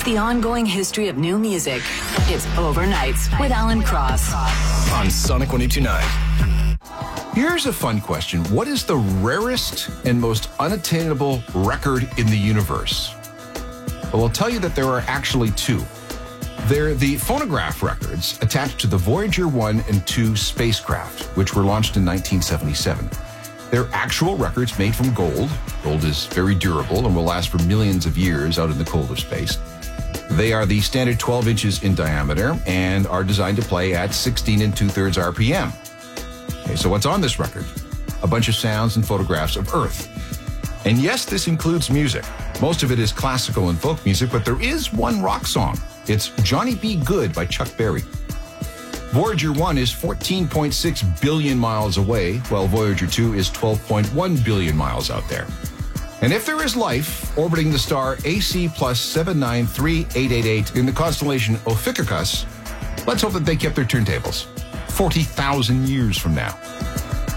the ongoing history of new music. It's Overnights with Alan Cross on Sonic 102.9. Here's a fun question. What is the rarest and most unattainable record in the universe? Well, I'll tell you that there are actually two. They're the phonograph records attached to the Voyager 1 and 2 spacecraft, which were launched in 1977. They're actual records made from gold. Gold is very durable and will last for millions of years out in the cold of space. They are the standard 12 inches in diameter and are designed to play at 16 2/3 RPM. Okay, so what's on this record? A bunch of sounds and photographs of Earth. And yes, this includes music. Most of it is classical and folk music, but there is one rock song. It's Johnny B. Good by Chuck Berry. Voyager 1 is 14.6 billion miles away, while Voyager 2 is 12.1 billion miles out there. And if there is life orbiting the star AC plus 793888 in the constellation Ophiuchus, let's hope that they kept their turntables 40,000 years from now.